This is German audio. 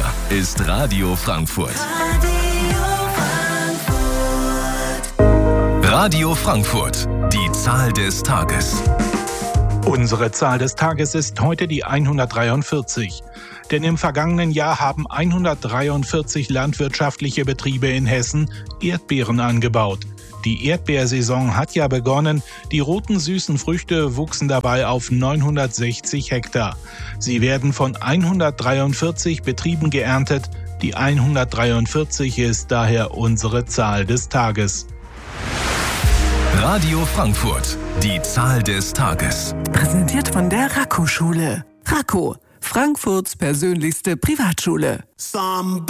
Hier ist Radio Frankfurt. Radio Frankfurt, die Zahl des Tages. Unsere Zahl des Tages ist heute die 143. Denn im vergangenen Jahr haben 143 landwirtschaftliche Betriebe in Hessen Erdbeeren angebaut. Die Erdbeersaison hat ja begonnen. Die roten süßen Früchte wuchsen dabei auf 960 Hektar. Sie werden von 143 Betrieben geerntet. Die 143 ist daher unsere Zahl des Tages. Radio Frankfurt, die Zahl des Tages. Präsentiert von der Racco-Schule. Racco, Frankfurts persönlichste Privatschule.